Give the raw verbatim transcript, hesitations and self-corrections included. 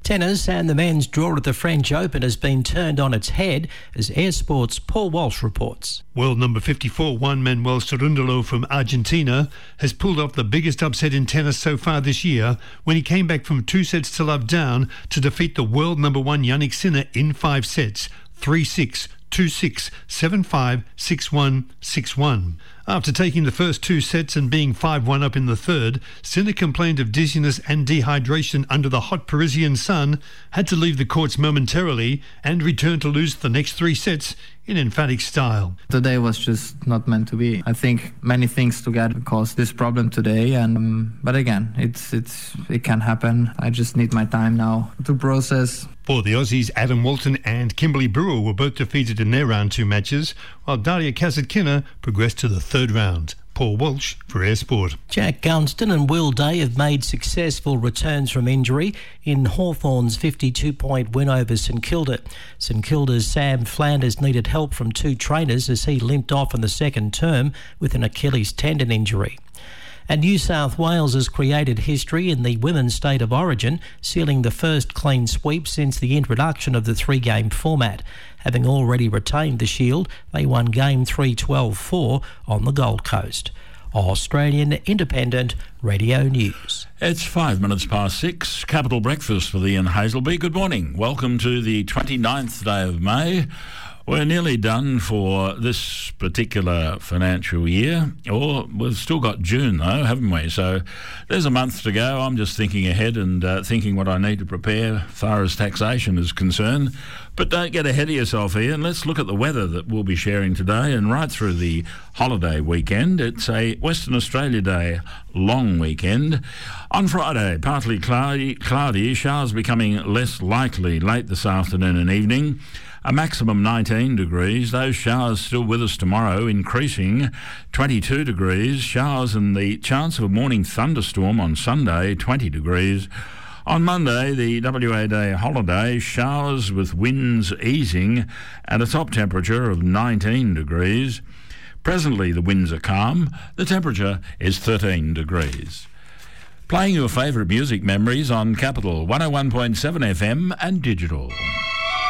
Tennis and the men's draw at the French Open has been turned on its head, as Air Sport's Paul Walsh reports. World number fifty-four, Juan Manuel Cerundolo from Argentina, has pulled off the biggest upset in tennis so far this year when he came back from two sets to love down to defeat the world number one Jannik Sinner in five sets, three six, two six, seven five, six one, six one. After taking the first two sets and being five one up in the third, Sinner complained of dizziness and dehydration under the hot Parisian sun, had to leave the courts momentarily and returned to lose the next three sets in emphatic style. Today was just not meant to be. I think many things together caused this problem today, and um, but again, it's it's it can happen. I just need my time now to process. For the Aussies, Adam Walton and Kimberly Brewer were both defeated in their round two matches, while Daria Kasatkina progressed to the third round. Paul Walsh for Air Sport. Jack Gunston and Will Day have made successful returns from injury in Hawthorn's fifty-two point win over St Kilda. St Kilda's Sam Flanders needed help from two trainers as he limped off in the second term with an Achilles tendon injury. And New South Wales has created history in the women's state of origin, sealing the first clean sweep since the introduction of the three-game format. Having already retained the Shield, they won Game three twelve four on the Gold Coast. Australian Independent Radio News. It's five minutes past six. Capital Breakfast with Ian Hazelby. Good morning. Welcome to the twenty-ninth day of May. We're nearly done for this particular financial year, or we've still got June though, haven't we? So there's a month to go. I'm just thinking ahead and uh, thinking what I need to prepare as far as taxation is concerned. But don't get ahead of yourself here, and let's look at the weather that we'll be sharing today and right through the holiday weekend. It's a Western Australia Day long weekend. On Friday, partly cloudy, cloudy, showers becoming less likely late this afternoon and evening. A maximum nineteen degrees. Those showers still with us tomorrow, increasing twenty-two degrees. Showers and the chance of a morning thunderstorm on Sunday, twenty degrees. On Monday, the W A Day holiday, showers with winds easing and a top temperature of nineteen degrees. Presently, the winds are calm. The temperature is thirteen degrees. Playing your favourite music memories on Capital one oh one point seven F M and digital.